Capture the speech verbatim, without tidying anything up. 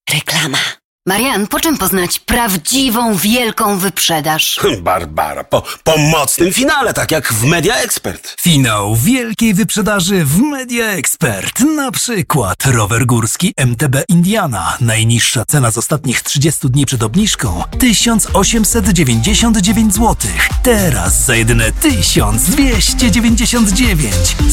Reklama. Marian, po czym poznać prawdziwą, wielką wyprzedaż? Barbara, po, po mocnym finale, tak jak w Media Expert. Finał wielkiej wyprzedaży w Media Expert. Na przykład rower górski M T B Indiana. Najniższa cena z ostatnich trzydziestu dni przed obniżką tysiąc osiemset dziewięćdziesiąt dziewięć złotych. Teraz za jedyne tysiąc dwieście dziewięćdziesiąt dziewięć.